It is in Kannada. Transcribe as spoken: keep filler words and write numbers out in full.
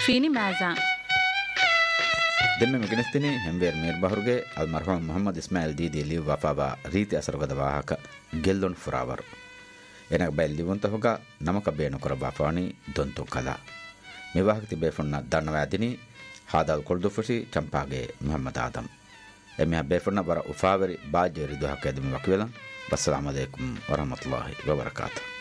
ಫೀನಿ ಮ್ಯಾಜಾ ದೆಮ್ಮೆ ಮಿಗನಿಸ್ತಿನಿ ಹೆಂವೇರ್ ಮೀರ್ ಬಹರುಗೆ ಅಲ್ ಮರ್ಹೂಮ್ ಮೊಹಮ್ಮದ್ ಇಸ್ಮಾಯಿಲ್ ದೀದಿ ಲಿವ್ ವಫಾಬಾ ರೀತಿ ಅಸರಗದ ವಾಹಕ ಗೆಲ್ಲೊನ್ ಫುರಾವರು ಎನಗ ಬೈಲ್ ಲಿವಂತ ಹೊಗ ನಮಕ ಬೇನು ಕೊರ ಬಾಫಾಣಿ ದೊಂತು ಕಲಾ ಮಿವಾಹಕ ತಿಬೇಫುಣ್ಣ ದಣ್ಣವಾದಿನಿ ಹಾದಾಲ್ ಕೊಳ್ದುಫುಶಿ ಚಂಪಾಗೆ ಮೊಹಮ್ಮದ್ ಆದಮ್ ಎಮ್ಮೆ ಬೇಫುಣ್ಣ ಬರ ಉಫಾವರಿ ಬಾಜೆ ರಿದು ಹಕ್ಕ ಎದಮಿ ವಕ್ವೆಲಂ. ಅಸ್ಸಲಾಮು ಅಲೈಕುಂ ವರಹಮತುಲ್ಲಾಹಿ ವಬರಕಾತು.